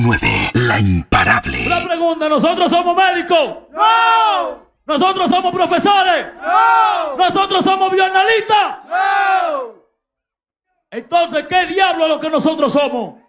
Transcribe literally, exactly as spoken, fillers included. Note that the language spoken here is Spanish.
nueve, la imparable. Una pregunta, ¿nosotros somos médicos? ¡No! ¿Nosotros somos profesores? ¡No! ¿Nosotros somos bioanalistas? ¡No! Entonces, ¿qué diablo es lo que nosotros somos?